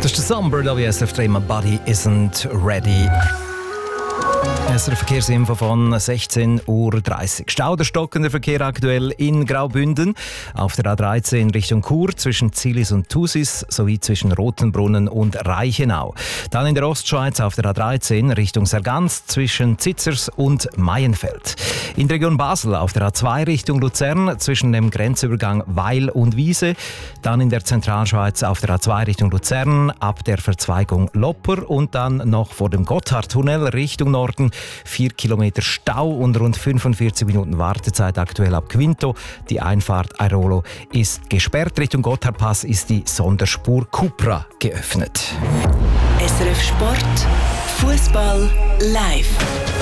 Das ist der Somber, da wie SRF 3, My Body Isn't Ready. SRF Verkehrsinfo von 16:30 Uhr. Stau oder stockender Verkehr aktuell in Graubünden. Auf der A13 Richtung Chur zwischen Zilis und Thusis sowie zwischen Rotenbrunnen und Reichenau. Dann in der Ostschweiz auf der A13 Richtung Sargans zwischen Zitzers und Maienfeld. In der Region Basel auf der A2 Richtung Luzern zwischen dem Grenzübergang Weil und Wiese. Dann in der Zentralschweiz auf der A2 Richtung Luzern ab der Verzweigung Lopper und dann noch vor dem Gotthardtunnel Richtung Norden 4 Kilometer Stau und rund 45 Minuten Wartezeit aktuell ab Quinto. Die Einfahrt Airolo ist gesperrt. Richtung Gotthardpass ist die Sonderspur Cupra geöffnet. SRF Sport, Fußball live.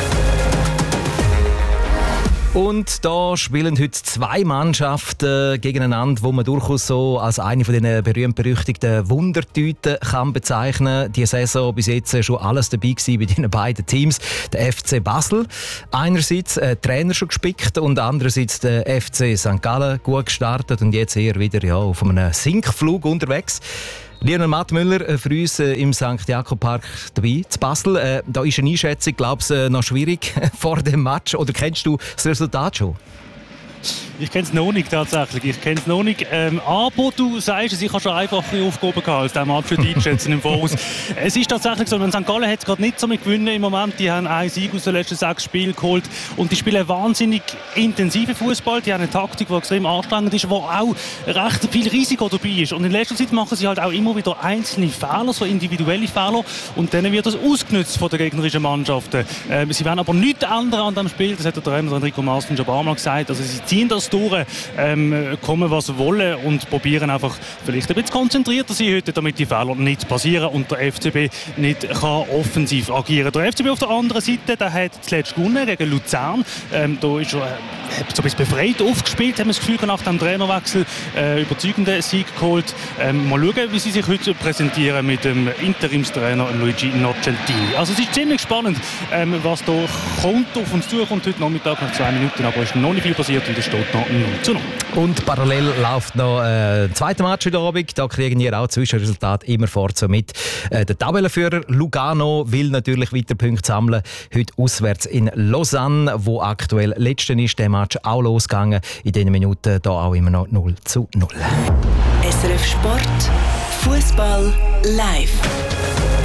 Und da spielen heute zwei Mannschaften gegeneinander, wo man durchaus so als eine von den berühmt-berüchtigten Wundertüten kann bezeichnen. Die Saison bis jetzt schon alles dabei gewesen bei diesen beiden Teams. Der FC Basel, einerseits Trainer schon gespickt und andererseits der FC St. Gallen gut gestartet und jetzt eher wieder auf einem Sinkflug unterwegs. Lionel Mattmüller für uns im St. Jakob Park dabei, zu Basel. Da ist eine Einschätzung, glaubst du, noch schwierig vor dem Match? Oder kennst du das Resultat schon? Ich kenne es noch nicht tatsächlich. Aber du sagst es, ich habe schon einfache Aufgaben gehabt, als diesen Match einschätzen im Voraus. Es ist tatsächlich so, St. Gallen hat es gerade nicht so mit gewinnen im Moment. Die haben einen Sieg aus den letzten 6 Spielen geholt und die spielen wahnsinnig intensiven Fußball. Die haben eine Taktik, die extrem anstrengend ist, wo auch recht viel Risiko dabei ist. Und in letzter Zeit machen sie halt auch immer wieder einzelne Fehler, so individuelle Fehler. Und dann wird das ausgenutzt von den gegnerischen Mannschaften. Sie werden aber nichts ändern an diesem Spiel. Das hat der Trainer Enrico Maaßen schon ein paar Mal gesagt. Also sie ziehen das durch, kommen was wollen und probieren einfach vielleicht ein bisschen konzentrierter sein heute, damit die Fehler nicht passieren und der FCB nicht kann offensiv agieren. Der FCB auf der anderen Seite, der hat zuletzt gewonnen gegen Luzern. Da ist er so ein bisschen befreit aufgespielt, haben wir das Gefühl, nach dem Trainerwechsel überzeugenden Sieg geholt. Mal schauen, wie sie sich heute präsentieren mit dem Interimstrainer Luigi Nocentini. Also es ist ziemlich spannend, was da kommt, auf uns zukommt heute Nachmittag nach 2 Minuten, aber es ist noch nicht viel passiert und es steht noch 0:0. Und parallel läuft noch ein zweiter Match heute Abend. Da kriegen wir auch Zwischenresultat immer vorzu mit. Der Tabellenführer Lugano will natürlich weiter Punkte sammeln. Heute auswärts in Lausanne, wo aktuell Letzter ist. Der Match auch losgegangen. In diesen Minuten da auch immer noch 0:0. SRF Sport, Fußball live.